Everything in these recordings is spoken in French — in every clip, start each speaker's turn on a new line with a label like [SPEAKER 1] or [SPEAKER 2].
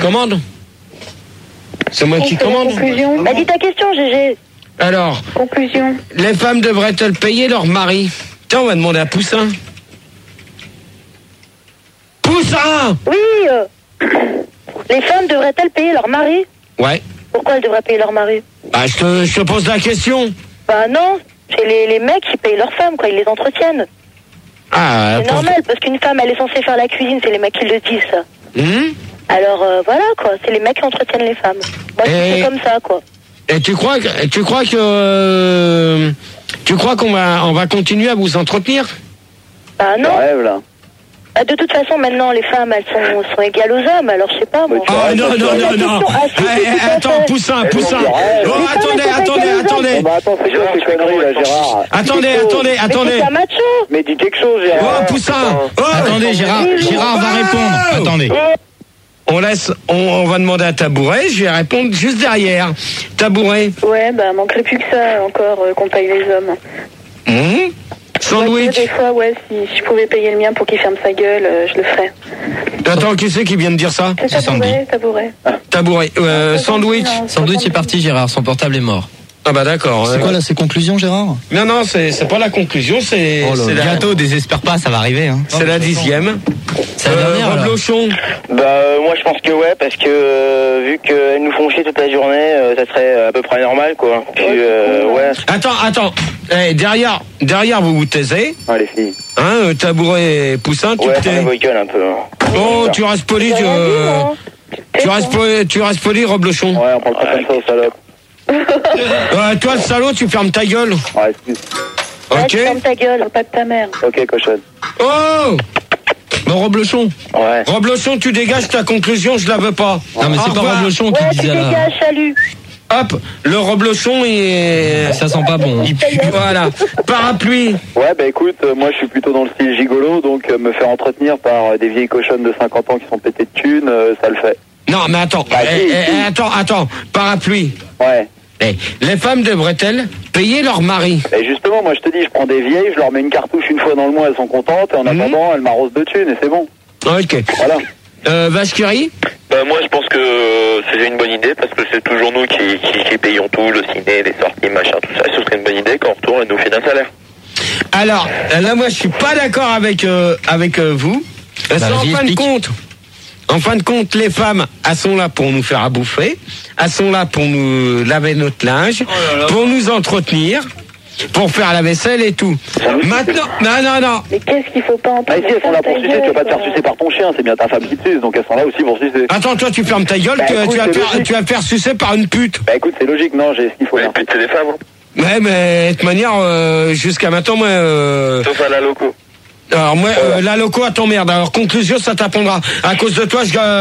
[SPEAKER 1] commande. C'est moi qui commande.
[SPEAKER 2] Conclusion. Bah, dis ta question, GG.
[SPEAKER 1] Alors,
[SPEAKER 2] conclusion.
[SPEAKER 1] Les femmes devraient-elles payer leur mari? Tiens, on va demander à Poussin. Poussin!
[SPEAKER 2] Oui, les femmes devraient-elles payer leur mari?
[SPEAKER 1] Ouais.
[SPEAKER 2] Pourquoi elles devraient payer leur mari?
[SPEAKER 1] Bah, je te pose la question.
[SPEAKER 2] Bah non, c'est les mecs qui payent leurs femmes, quoi, ils les entretiennent.
[SPEAKER 1] Ah,
[SPEAKER 2] c'est normal, parce qu'une femme, elle est censée faire la cuisine, c'est les mecs qui le disent, ça. Alors, voilà, quoi, c'est les mecs qui entretiennent les femmes. Moi, c'est comme ça, quoi.
[SPEAKER 1] Et tu crois qu'on va continuer à vous entretenir?
[SPEAKER 2] Bah non.
[SPEAKER 3] Rêve, là.
[SPEAKER 2] Bah, de toute façon, maintenant, les femmes, elles sont égales aux hommes, alors je sais pas, moi.
[SPEAKER 1] Oh non. Attends, Poussin. Oh, attendez.
[SPEAKER 3] Bah, attends, c'est quoi ces conneries, là, Gérard?
[SPEAKER 1] Attendez.
[SPEAKER 3] Mais dis quelque chose, Gérard.
[SPEAKER 1] Oh, Poussin.
[SPEAKER 4] Attendez, Gérard va répondre. Attendez.
[SPEAKER 1] On va demander à Tabouret, je vais répondre juste derrière.Tabouret.
[SPEAKER 2] Ouais, bah, manquerait plus que ça, encore, qu'on paye les hommes.
[SPEAKER 1] Sandwich.
[SPEAKER 2] Des fois, ouais, si je pouvais payer le mien pour qu'il ferme sa gueule, je le ferais.
[SPEAKER 1] Attends, qui c'est qui vient de dire ça?
[SPEAKER 2] C'est
[SPEAKER 1] Tabouret. Sandwich.
[SPEAKER 4] Sandwich est parti, Gérard. Son portable est mort.
[SPEAKER 1] Ah bah d'accord.
[SPEAKER 5] C'est quoi là, ces conclusions, Gérard?
[SPEAKER 1] Non, c'est pas la conclusion, c'est
[SPEAKER 4] bientôt, désespère pas, ça va arriver. Hein.
[SPEAKER 1] C'est la 10e.
[SPEAKER 4] C'est la dernière.
[SPEAKER 1] Rob Lochon.
[SPEAKER 3] Bah moi je pense que ouais, parce que vu qu'elles nous font chier toute la journée, ça serait à peu près normal, quoi. Puis ouais.
[SPEAKER 1] Attends. Derrière vous taisez.
[SPEAKER 3] Ah les filles.
[SPEAKER 1] Hein, Tabouret et Poussin, tu te tais.
[SPEAKER 3] Ouais, un peu.
[SPEAKER 1] Oh, tu restes poli, tu restes poli, Rob Lochon.
[SPEAKER 3] Ouais, on parle pas comme ça aux salopes.
[SPEAKER 1] Toi, le salaud, tu fermes ta gueule.
[SPEAKER 3] Ouais, excuse.
[SPEAKER 1] Ok.
[SPEAKER 2] Tu fermes ta gueule, pas de ta mère.
[SPEAKER 3] Ok, cochonne.
[SPEAKER 1] Oh!
[SPEAKER 5] Bon, Rob Lochon.
[SPEAKER 3] Ouais.
[SPEAKER 1] Rob Lochon, tu dégages ta conclusion, je la veux pas.
[SPEAKER 4] Non, mais c'est pas Rob Lochon qui disait là.
[SPEAKER 2] Ouais, tu dégages, salut.
[SPEAKER 1] Hop, le Rob Lochon,
[SPEAKER 4] ça sent pas bon.
[SPEAKER 1] Voilà. Parapluie.
[SPEAKER 3] Ouais, bah écoute, moi je suis plutôt dans le style gigolo, donc me faire entretenir par des vieilles cochonnes de 50 ans qui sont pétées de thunes, ça le fait.
[SPEAKER 1] Non, mais attends. Attends. Parapluie.
[SPEAKER 3] Ouais.
[SPEAKER 1] Les femmes devraient-elles payer leur mari?
[SPEAKER 3] Et justement, moi je te dis, je prends des vieilles, je leur mets une cartouche une fois dans le mois, elles sont contentes, et en attendant, elles m'arrosent de thunes, et c'est bon.
[SPEAKER 1] Ok.
[SPEAKER 3] Voilà.
[SPEAKER 1] Vasqueri?
[SPEAKER 6] Moi je pense que c'est une bonne idée, parce que c'est toujours nous qui payons tout, le ciné, les sorties, machin, tout ça. Ce serait une bonne idée qu'en retour, elle nous fait un salaire.
[SPEAKER 1] Alors, là moi je suis pas d'accord avec vous. En fin de compte, les femmes, elles sont là pour nous faire à bouffer, elles sont là pour nous laver notre linge, pour nous entretenir, pour faire la vaisselle et tout. Maintenant, non.
[SPEAKER 2] Mais qu'est-ce qu'il faut pas entendre?
[SPEAKER 3] Ah, ici, elles sont là pour sucer, tu vas pas te faire sucer par ton chien, c'est bien ta femme qui te suce, donc elles sont là aussi pour sucer.
[SPEAKER 1] Attends, toi, tu fermes ta gueule, tu vas te faire sucer par une pute.
[SPEAKER 3] Bah écoute, c'est logique, non, j'ai ce qu'il faut.
[SPEAKER 6] Les putes, c'est des femmes.
[SPEAKER 1] Ouais, mais de toute manière, jusqu'à maintenant, moi...
[SPEAKER 6] Sauf à la loco.
[SPEAKER 1] Alors moi, la loco, attends merde. Alors conclusion, ça t'apprendra. À cause de toi,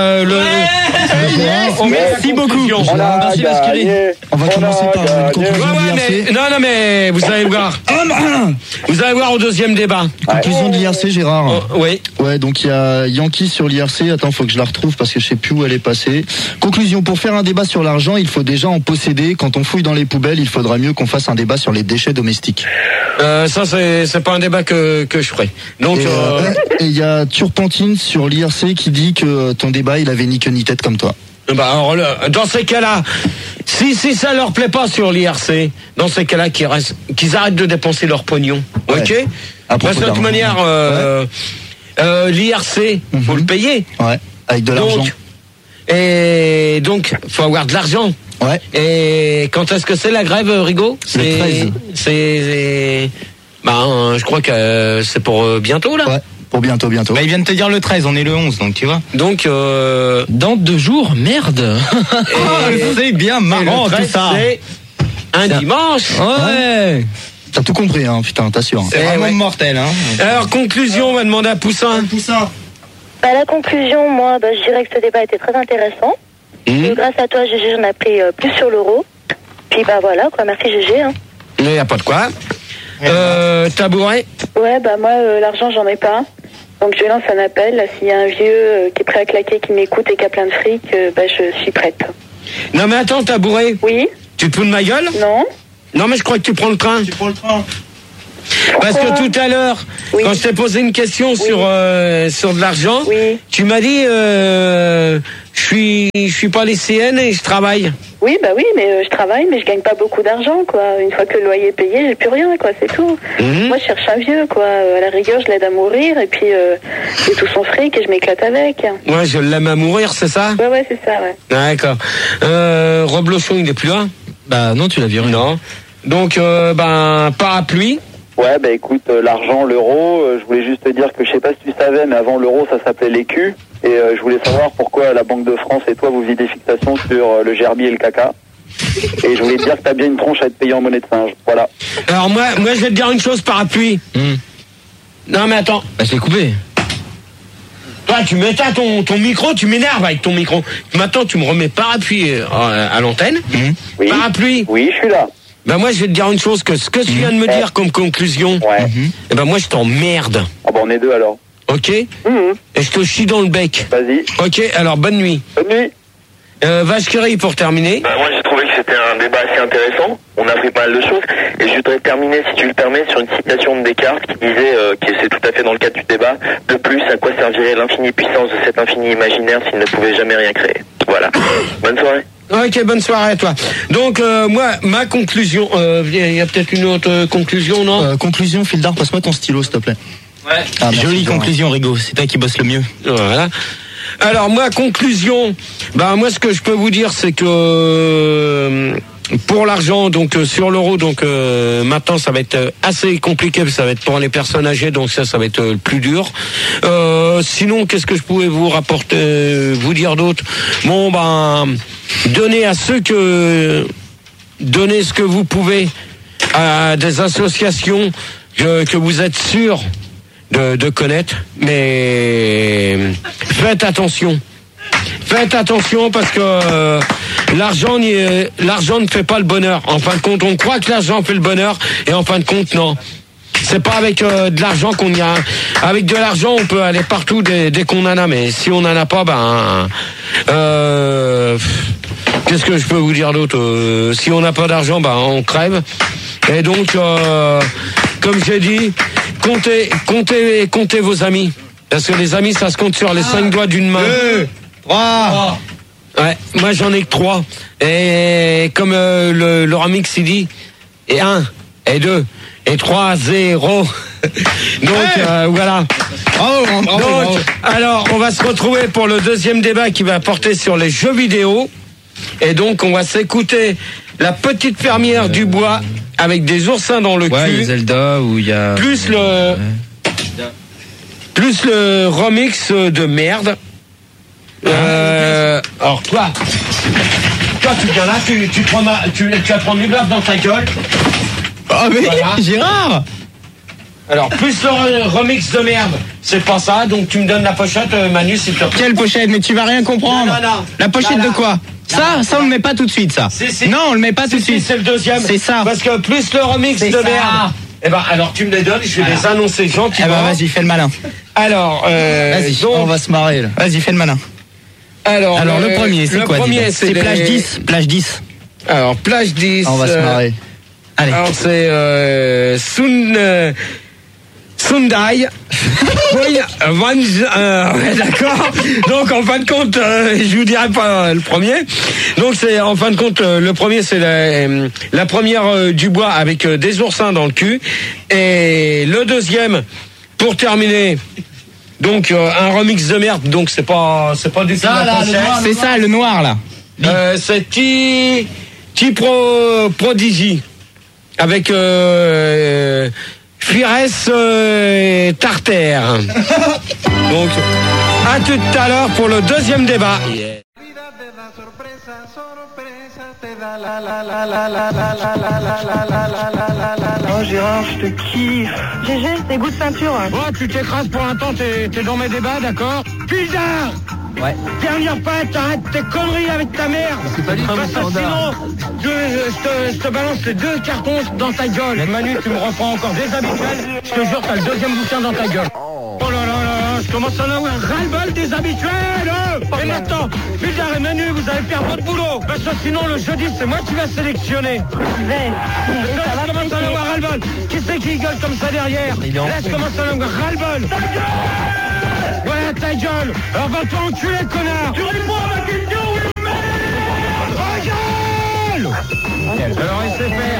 [SPEAKER 1] merci beaucoup.
[SPEAKER 5] Merci Vasqueri. On va commencer par une conclusion de l'IRC.
[SPEAKER 1] Non, mais vous allez voir. Vous allez voir au deuxième débat.
[SPEAKER 5] Conclusion de l'IRC, Gérard.
[SPEAKER 1] Oui.
[SPEAKER 5] Ouais, donc il y a Yankee sur l'IRC. Attends, faut que je la retrouve parce que je sais plus où elle est passée. Conclusion, pour faire un débat sur l'argent, il faut déjà en posséder. Quand on fouille dans les poubelles, il faudra mieux qu'on fasse un débat sur les déchets domestiques.
[SPEAKER 1] Ça, c'est pas un débat que je ferai. Donc,
[SPEAKER 5] et il y a Turpentine sur l'IRC qui dit que ton débat, il avait ni queue ni tête comme toi.
[SPEAKER 1] Bah alors, dans ces cas-là, si ça leur plaît pas sur l'IRC, dans ces cas-là, qu'ils arrêtent de dépenser leur pognon,
[SPEAKER 5] ouais.
[SPEAKER 1] Ok. Parce que de toute manière, l'IRC, faut le payer.
[SPEAKER 5] Ouais. Avec de l'argent.
[SPEAKER 1] Et donc, faut avoir de l'argent.
[SPEAKER 5] Ouais.
[SPEAKER 1] Et quand est-ce que c'est la grève, Rigaud?
[SPEAKER 5] Le 13.
[SPEAKER 1] Je crois que c'est pour bientôt là.
[SPEAKER 5] Ouais. Pour bientôt.
[SPEAKER 4] Bah, ils viennent te dire le 13, on est le 11, donc tu vois.
[SPEAKER 1] Donc
[SPEAKER 4] dans 2 jours, merde. C'est bien marrant tout ça.
[SPEAKER 1] C'est un dimanche.
[SPEAKER 4] Ouais.
[SPEAKER 5] T'as tout compris, hein, putain, t'assures.
[SPEAKER 4] C'est vraiment mortel, hein.
[SPEAKER 1] Alors conclusion, on va demander à Poussin.
[SPEAKER 2] Bah, la conclusion, moi, je dirais que ce débat était très intéressant. Grâce à toi, GG, j'en ai appris plus sur l'euro. Puis voilà, quoi. Merci GG. Hein.
[SPEAKER 1] Mais y a pas de quoi. Tabouret.
[SPEAKER 2] Ouais, moi, l'argent, j'en ai pas. Donc je lance un appel. Là, s'il y a un vieux qui est prêt à claquer, qui m'écoute et qui a plein de fric, je suis prête.
[SPEAKER 1] Non mais attends, Tabouret.
[SPEAKER 2] Oui.
[SPEAKER 1] Tu te fous de ma gueule?
[SPEAKER 2] Non.
[SPEAKER 1] Non mais je crois que tu prends le train. Parce que tout à l'heure, quand je t'ai posé une question sur de l'argent, tu m'as dit je suis pas lycéenne et je travaille.
[SPEAKER 2] Oui, bah oui, mais je travaille, mais je gagne pas beaucoup d'argent, quoi. Une fois que le loyer est payé, j'ai plus rien, quoi, c'est tout. Moi, je cherche un vieux, quoi. À la rigueur, je l'aide à mourir, et puis j'ai tout son fric et je m'éclate avec.
[SPEAKER 1] Ouais, je l'aime à mourir, c'est ça?
[SPEAKER 2] Ouais, c'est ça, ouais.
[SPEAKER 1] D'accord. Rob Lochon, il est plus là?
[SPEAKER 4] Bah non, tu l'as viré.
[SPEAKER 1] Non. Donc, parapluie.
[SPEAKER 3] Ouais, bah écoute, l'argent, l'euro, je voulais juste te dire que je sais pas si tu savais, mais avant l'euro, ça s'appelait l'écu. Et je voulais savoir pourquoi la Banque de France et toi, vous faisiez des fixations sur le gerbier et le caca. Et je voulais te dire que t'as bien une tronche à être payé en monnaie de singe. Voilà.
[SPEAKER 1] Alors moi, je vais te dire une chose, parapluie. Non, mais attends.
[SPEAKER 4] Bah, je l'ai coupé.
[SPEAKER 1] Toi, tu m'éteins ton micro, tu m'énerves avec ton micro. Maintenant, tu me remets parapluie à l'antenne.
[SPEAKER 3] Oui.
[SPEAKER 1] Parapluie.
[SPEAKER 3] Oui, je suis là.
[SPEAKER 1] Ben moi, je vais te dire une chose, que ce que tu viens de me dire comme conclusion, et ben moi, je t'emmerde.
[SPEAKER 3] Ah bah on est deux alors.
[SPEAKER 1] Ok. Et je te chie dans le bec.
[SPEAKER 3] Vas-y.
[SPEAKER 1] Ok, alors bonne nuit.
[SPEAKER 3] Bonne nuit.
[SPEAKER 1] Vache qui rit pour terminer.
[SPEAKER 6] Bah, moi j'ai trouvé que c'était un débat assez intéressant, on a fait pas mal de choses, et je voudrais terminer, si tu le permets, sur une citation de Descartes qui disait, que c'est tout à fait dans le cadre du débat, de plus, à quoi servirait l'infinie puissance de cet infini imaginaire s'il ne pouvait jamais rien créer. Voilà. Bonne soirée.
[SPEAKER 1] Ok, bonne soirée à toi. Donc moi, ma conclusion, il y a peut-être une autre conclusion, non?
[SPEAKER 5] Conclusion, Fildar, passe-moi ton stylo, s'il te plaît.
[SPEAKER 1] Ouais.
[SPEAKER 5] Ah, merci,
[SPEAKER 4] Jolie
[SPEAKER 5] Laurent.
[SPEAKER 4] conclusion, Rigo. C'est toi qui bosses le mieux.
[SPEAKER 1] Voilà. Alors moi, conclusion, moi ce que je peux vous dire, c'est que pour l'argent, donc sur l'euro, donc maintenant ça va être assez compliqué, ça va être pour les personnes âgées, donc ça va être le plus dur. Sinon, qu'est-ce que je pouvais vous rapporter, vous dire d'autre? Bon, donnez ce que vous pouvez à des associations que vous êtes sûrs de connaître, mais faites attention. Faites attention parce que l'argent ne fait pas le bonheur. En fin de compte, on croit que l'argent fait le bonheur et en fin de compte, non. C'est pas avec de l'argent qu'on y a. Avec de l'argent, on peut aller partout dès qu'on en a, mais si on en a pas, qu'est-ce que je peux vous dire d'autre? Si on n'a pas d'argent, on crève. Et donc, comme j'ai dit, comptez vos amis. Parce que les amis, ça se compte sur les 5 doigts d'une main.
[SPEAKER 4] 2, 3.
[SPEAKER 1] Ouais, moi j'en ai que 3. Et comme le remix il dit, et 1, et 2, et 3, 0. Donc voilà.
[SPEAKER 4] Bravo.
[SPEAKER 1] Alors on va se retrouver pour le deuxième débat qui va porter sur les jeux vidéo. Et donc on va s'écouter La Petite Fermière du Bois avec des oursins dans le cul.
[SPEAKER 4] Zelda où il y a
[SPEAKER 1] Plus le remix de merde. Alors toi tu viens là, tu vas prendre une baffe dans ta gueule.
[SPEAKER 4] Ah mais
[SPEAKER 1] Voilà.
[SPEAKER 4] Gérard.
[SPEAKER 1] Alors plus le remix de merde, c'est pas ça, donc tu me donnes la pochette, Manu, s'il te plaît.
[SPEAKER 4] Quelle pochette? Mais tu vas rien comprendre.
[SPEAKER 1] Non.
[SPEAKER 4] La pochette
[SPEAKER 1] Là.
[SPEAKER 4] de quoi? Ça on le met pas tout de suite, ça.
[SPEAKER 1] Si.
[SPEAKER 4] Non, on le met pas tout de suite.
[SPEAKER 1] C'est le deuxième.
[SPEAKER 4] C'est ça.
[SPEAKER 1] Parce que plus le remix
[SPEAKER 4] C'est
[SPEAKER 1] de
[SPEAKER 4] ça.
[SPEAKER 1] merde. Eh ben alors tu me les donnes, je vais les annoncer gentiment.
[SPEAKER 4] Vas-y, fais le malin.
[SPEAKER 1] Alors,
[SPEAKER 4] Vas-y,
[SPEAKER 1] donc,
[SPEAKER 5] On va se marrer, là.
[SPEAKER 4] Vas-y, fais le malin.
[SPEAKER 1] alors
[SPEAKER 4] Le premier, c'est quoi?
[SPEAKER 1] Le premier,
[SPEAKER 4] dis-le. C'est plage 10. Plage 10.
[SPEAKER 1] Alors plage 10.
[SPEAKER 5] On va se marrer.
[SPEAKER 4] Allez.
[SPEAKER 1] Alors c'est Sundai. Oui, ouais, d'accord. Donc en fin de compte, je vous dirai pas le premier. Donc c'est en fin de compte le premier, c'est la première du bois avec des oursins dans le cul. Et le deuxième, pour terminer, donc un remix de merde. Donc c'est pas du tout la pochette.
[SPEAKER 4] C'est ça, le noir là.
[SPEAKER 1] C'est Prodigy avec Fires Tartare. Donc à tout à l'heure pour le deuxième débat.
[SPEAKER 7] Oh Gérard, je te kiffe.
[SPEAKER 2] GG, c'est goût de peinture.
[SPEAKER 1] Oh, tu t'écrases pour un temps, t'es dans mes débats, d'accord? Pizarre!
[SPEAKER 5] Ouais.
[SPEAKER 1] Dernière fois, t'arrêtes tes conneries avec ta mère!
[SPEAKER 5] C'est pas du tout
[SPEAKER 1] Parce que sinon, je te balance les 2 cartons dans ta gueule. Manu, tu me reprends encore déshabituel. Je te jure, t'as le deuxième bouquin dans ta gueule. Oh là là là, je commence à en avoir ras-le-bol des habituels. Et maintenant, Pizarre et Manu, vous allez faire votre boulot. Parce que sinon, le jeudi, c'est moi qui vais sélectionner. Je commence à en avoir ras-le-bol. Qui c'est qui gueule comme ça derrière? Là, je commence à en avoir ras-le-bol. Voilà, ta gueule. Alors va-toi enculer, connard. Tu réponds à ma question, oui ou merde. Ta gueule. Alors laissez faire.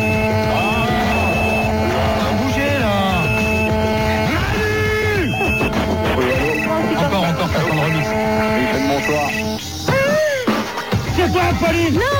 [SPEAKER 1] Bougez là. Encore, ça sent le remix.
[SPEAKER 3] Oui, faites bonsoir.
[SPEAKER 1] C'est toi, Pauline.
[SPEAKER 2] Non.